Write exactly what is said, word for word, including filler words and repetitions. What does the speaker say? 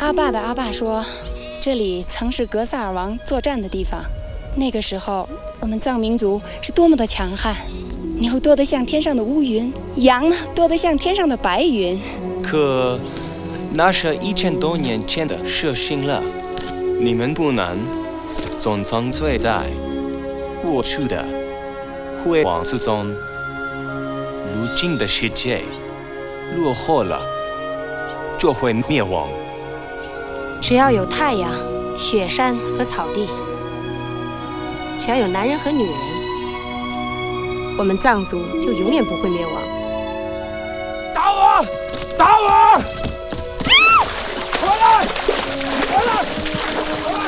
阿爸的阿爸说，这里曾是格萨尔王作战的地方。那个时候，我们藏民族是多么的强悍，牛多得像天上的乌云，羊呢多得像天上的白云。 可那是一千多年前的事情了，你们不能总沉醉在过去的辉煌之中。如今的世界落后了，就会灭亡。 只要有太阳、雪山和草地，只要有男人和女人，我们藏族就永远不会灭亡。 打我！打我！回来！回来！